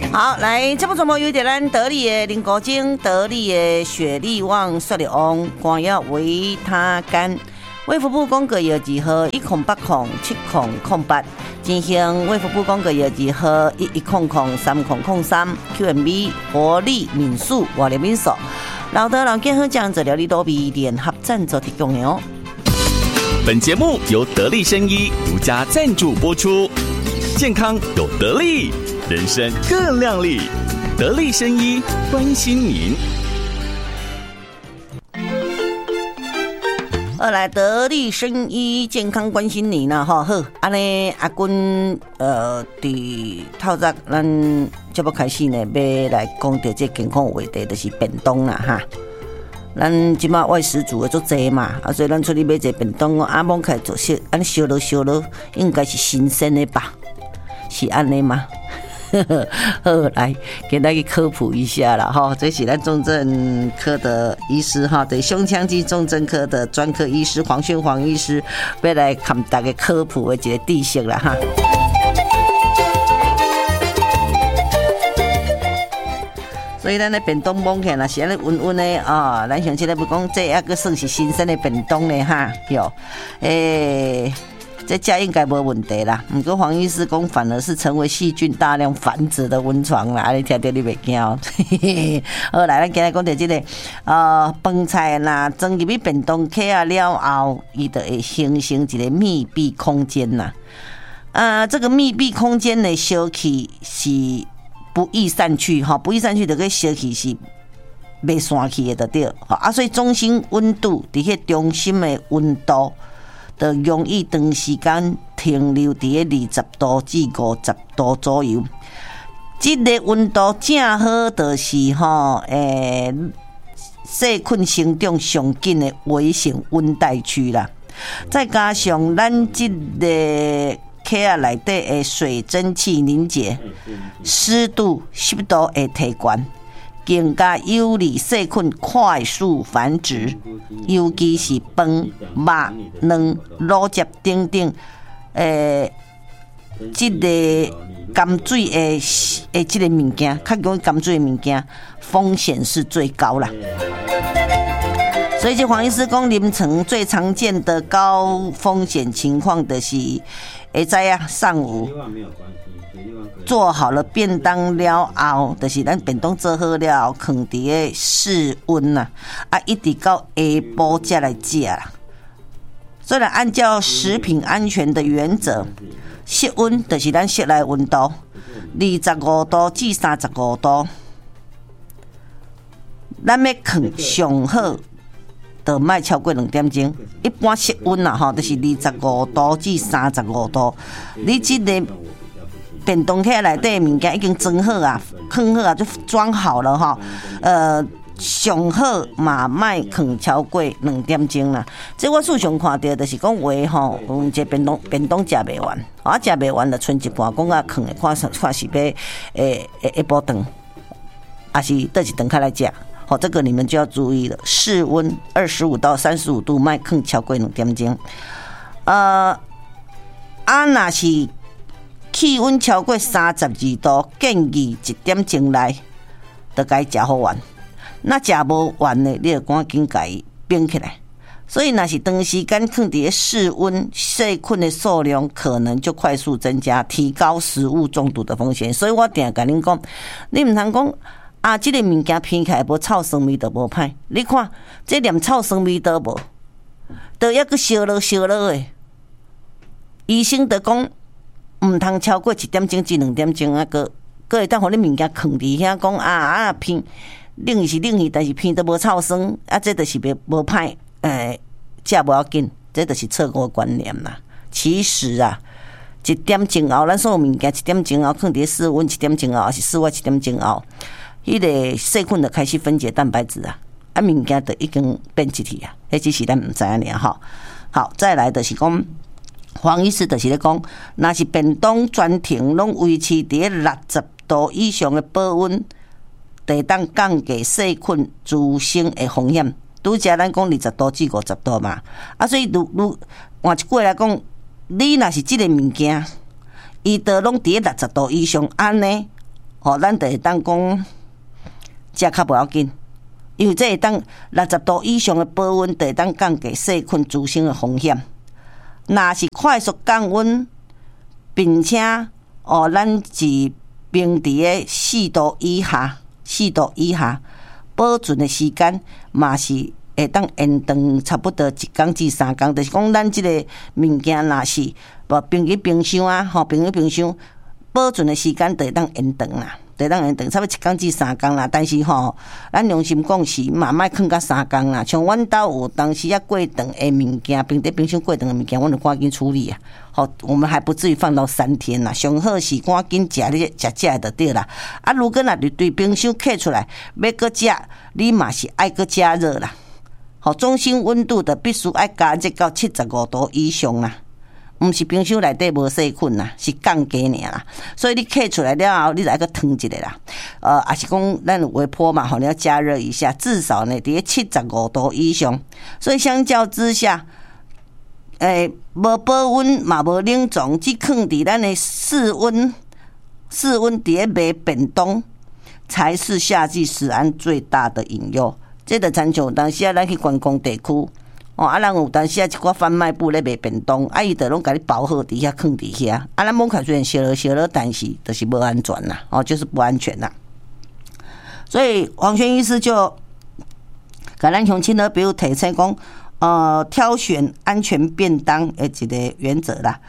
好，来，这部节目由咱得力的林国精、得力的雪力旺、雪力旺、光药维他干。卫福部公告药剂号108070008，进行卫福部公告药剂号11003003 QMB 活力敏素活力敏素，老德老健康酱治疗力多比联合赞助提供的哦。 本节目由得力生医独家赞助播出，健康有得力，人生更亮丽。得力生医关心您。 来得力生医健康关心你呢哈好，安尼阿君伫透早咱节目开始呢，要来讲到这健康话题，就是便当啦哈。咱即马外食族的足济嘛，所以咱出去买一个便当，阿蒙开做些，安尼烧了，应该是新鲜的吧？是安尼吗？好，来给大家科普一下啦哈，这是咱重症科的医师哈，对胸腔及重症科的专科医师黄轩黄医师，要来看大家科普的一个知识啦哈。所以咱的便当摸起来是安尼温温的啊，咱上次来不讲这还个算是新鲜的便当呢哈，有这家应该没问题啦。不过黄医师讲，反而是成为细菌大量繁殖的温床啦。你听到你袂惊哦？好，来，咱今日讲到这个饭菜啦，装入去便当盒啊了后，伊就会形成一个密闭空间啦。这个密闭空间的烧气是不易散去哈，不易散去的个烧气是袂散去的对啊，所以中心温度伫迄中心的温度。就容易长时间停留伫20度至50度左右。这个温度正好，就是细菌生长上紧的微型温带区啦。再加上咱这个壳啊内底的水蒸气凝结，湿度会提高。更加有利细菌快速繁殖，尤其是饭、肉、卵、乳汁等等，这个含水的这个物件，较容易含水的物件，风险是最高啦。所以这黄医师讲，临床最常见的高风险情况的是，会知啊，上午。做好了便当了后，就是咱便当做好了后，放伫个室温呐，一直到下晡才来食啦。虽然按照食品安全的原则，室温就是咱室内温度，25度至35度，咱要放上好。就莫超过2点钟，一般室温啦吼，就是25度至35度。你这个便当盒内底的物件已经装好啊，放好啊，就装好了哈。上好嘛，莫放超过2点钟啦。这我事上看到，就是讲话吼，一个便当食袂完，食袂完就剩一半，讲啊放看是要下晡顿，还是倒一顿开来食。好，这个你们就要注意了。室温25到35度，莫放超过2点钟。若是气温超过32度，建议1点钟内就该食好完。那食无完的，你就赶紧甲伊冰起来。所以，若是长时间放伫室温，细菌的数量可能就快速增加，提高食物中毒的风险。所以我定甲恁讲，你唔通讲。这个物件偏起来无臭酸味就无歹。你看，这连臭酸味都无，都还阁烧了的。医生就讲，唔通超过1点钟至2点钟个会当互你物件放伫遐讲偏冷是冷去，但是偏都无臭酸这就是无歹。这无要紧，这就是错误观念啦。其实1点钟后，咱所有物件1点钟后放伫室温1点钟后，还是室外1点钟后。迄个细菌就开始分解蛋白质物件就已经变质体迄只是咱唔知影尔吼。好，再来就是讲，黄医师就是咧讲，若是便当全程拢维持伫60度以上的保温，就会当降低细菌滋生的风险。拄则咱讲20度至50度嘛，所以换一句来讲，你若是即个物件，伊都拢伫60度以上，安尼咱就会当讲食较无要紧，因为这会当60度以上的保温，就会当降低细菌滋生的风险。若是快速降温，并且咱是冰伫个4度以下，保存的时间嘛是会当延长差不多1天至3天，就是讲咱即个物件若是冰去冰箱啊，冰去冰箱，保存的时间就会当延长啦。差不多1天至3天啦，但是咱良心讲是嘛，莫放到3天啦。像阮兜有当时过长的物件，冰在冰箱过长的物件，阮就赶紧处理啊。我们还不至于放到3天啦。上好是赶紧食就对啦。如果对冰箱摕出来要搁食，你嘛是爱搁加热啦。中心温度的必须爱加热到75度以上啦。毋是冰箱内底无细菌啦，是降低尔啦。所以你摕出来了后，你再个烫一下啦。也是讲咱有微波嘛，你要加热一下，至少呢伫75度以上。所以相较之下，无保温嘛无冷藏，只放伫咱的室温伫咧卖便当，才是夏季食安最大的隐忧。这就亲像当时咱去观光地区。咱有当时一寡贩卖部咧卖便当，伊就拢甲你包好伫遐放伫遐。咱门口虽然烧了，但是就是无安全啦，就是不安全啦。所以黄轩医师就甲咱乡亲的朋友提醒讲，挑选安全便当的一个原则啦。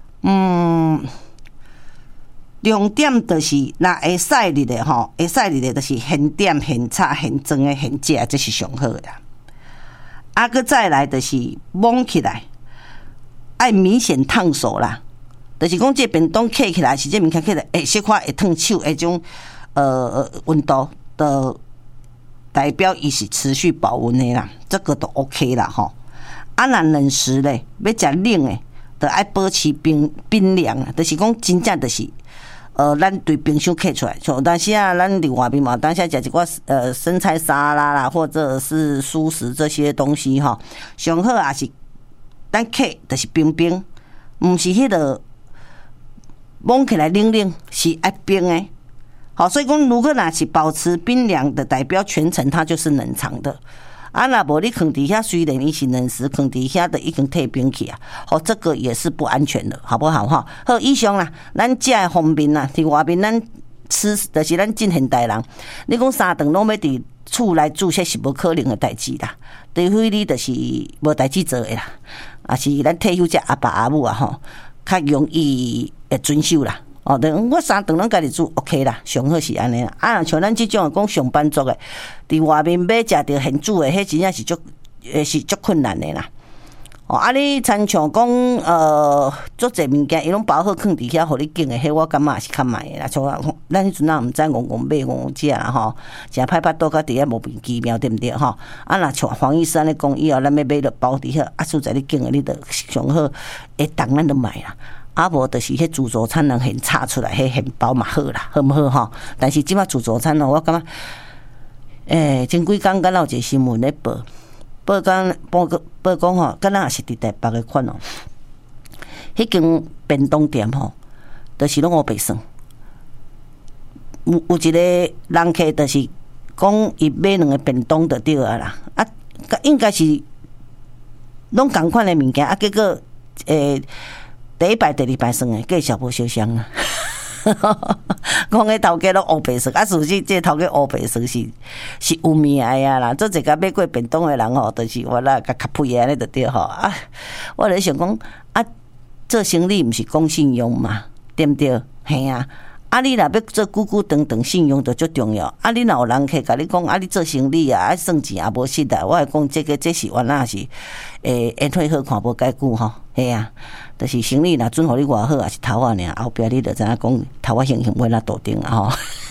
重点就是若会使入的，就是现点、现炒、现蒸的、现食，这是上好的啦。搁再来就是摸起来，爱明显烫手啦。就是讲这便当摕起来是这物件起来，小可会烫手，迄种温度的代表伊是持续保温的啦，这个都 OK 啦吼。若冷食咧，要食冷的，就爱保持冰凉啊。就是讲真正就是咱对冰箱摕出来，像当时咱伫外面嘛，当时食一寡生菜沙拉啦，或者是蔬食这些东西上好也是咱摕就是冰冰，毋是迄个摸起来冷，是爱冰的。所以讲如果若是保持冰凉的，代表全程它就是冷藏的。若无你放伫遐，虽然伊是冷食，放伫遐的已经退冰去啊，这个也是不安全的，好不好好，以上啦，咱食的方面啦，伫外面咱吃，就是咱真现代人，你讲3顿拢要伫厝内煮，这是无可能的代志啦，除非你就是无代志做的啦，也是咱退休者阿爸阿母较容易会遵守啦。我3顿拢家己煮 OK 啦，上好是安尼啦。像咱即种讲上班族的，伫外面买食着现煮的，迄真正是足困难的啦。你亲像讲足侪物件，伊拢包好放伫遐，互你拣的，迄我感觉也是较慢的啦。像咱迄阵毋知买食啦食歹巴肚，甲伫遐莫名其妙，对毋对若像黄医生安尼讲以后，咱要买了包伫遐，实在你拣的，你着上好会当咱就买啦。无就是迄自助餐人现炒出来，迄现包嘛好啦，好毋好但是即摆自助餐我感觉，前几工敢有一个新闻咧报讲敢若也是伫台北的款迄间便当店就是拢乌白算。有一个人客就是讲伊买2个便当就对啊啦，应该是拢同款的物件结果第一摆、第二摆算的，计小无相像啊！讲迄头家拢乌白算，事实这头家乌白算是有命的啊啦！做一个买过便当的人就是我啦，甲较配安尼就对我咧想讲做生意毋是讲信用嘛，对毋对？嘿啊！你若要做久久长长，信用就足重要。你若有人客甲你讲你做生意爱算钱也无实在，我会讲这是原来是烟火好看无介久嘿啊！就是生意若准互你偌好，也是头仔尔，后壁你就知影讲头仔行买那笃定啊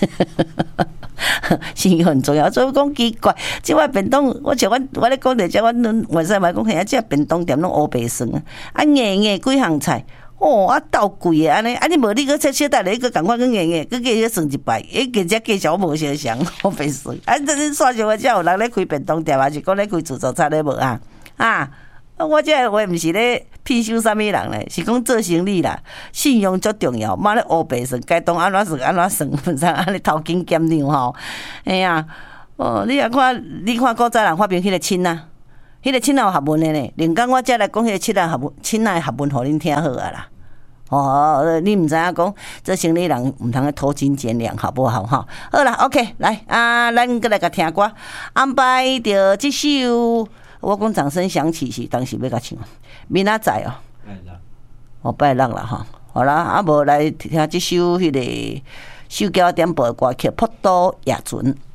信用很重要，所以讲奇怪，即摆便当，我像我咧讲者，即阮晚上嘛讲，嘿啊，即便当店拢乌白算硬几项菜。斗贵的安尼，你无你个小等咧，个赶快跟硬，个计算一摆，这计小无相像，我白算。这算上我才有人咧开便当店，还是讲咧开自助餐咧无我这话毋是咧骗收啥物人咧？是讲做生意啦，信用足重要。妈咧乌白算，该当安怎算安怎算，唔知安尼头筋减量吼。哎呀，你看古早人发明迄个亲啊，迄个亲啊有学问的呢。另讲我才来讲迄个亲啊学问，亲啊学问，互恁听好啊啦。你唔知影讲，这生理人唔通偷斤减两，好不好？哈，好啦 ，OK， 来咱过来甲听歌，安排着这首。我讲掌声响起是当时要甲唱，明仔载拜六啦哈，好啦，无来听这首迄个手交点播的歌曲《普渡夜船》。